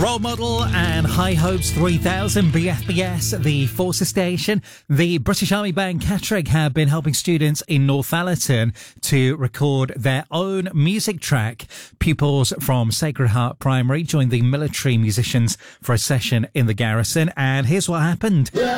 Role Model and High Hopes 3000, BFBS, the Forces Station. The British Army Band Catterick have been helping students in Northallerton to record their own music track. Pupils from Sacred Heart Primary joined the military musicians for a session in the garrison, and here's what happened.